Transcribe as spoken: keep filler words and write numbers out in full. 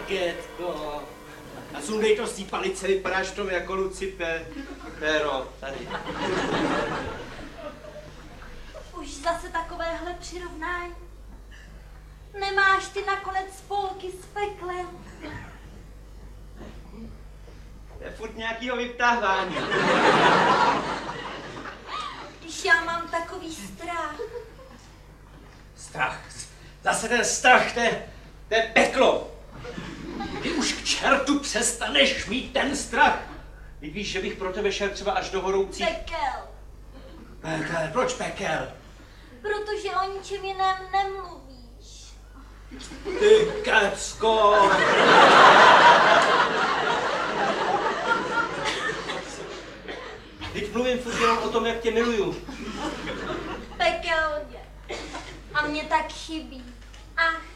Markétko. A sundej to z té palice, vypadáš v tom jako Lucifer. Péro, tady. Už zase takovéhle přirovnání. Nemáš ty nakonec spolky s peklem. To je furt nějakýho vyptávání. Když já mám takový strach. Strach. Zase ten strach, to je, to je peklo. Ty už k čertu přestaneš mít ten strach. Ty víš, že bych pro tebe šel třeba až do horoucí... Pekel. Pekel, proč pekel? Protože o ničem jiném nemluvíš. Ty kecko. Teď mluvím furt jenom o tom, jak tě miluju. Pekelně. A mě tak chybí. Ach,